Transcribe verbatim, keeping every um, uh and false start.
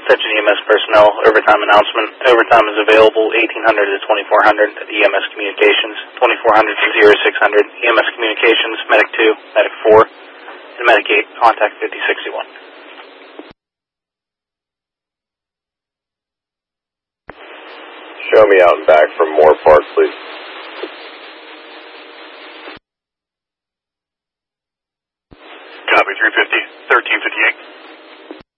Attention E M S personnel, overtime announcement. Overtime is available eighteen hundred to twenty-four hundred at E M S Communications, twenty-four hundred to oh six hundred, E M S Communications, Medic two, Medic four, and Medic eight, contact fifty sixty-one. Show me out and back from Moore Park, please. Copy, three fifty, thirteen fifty-eight.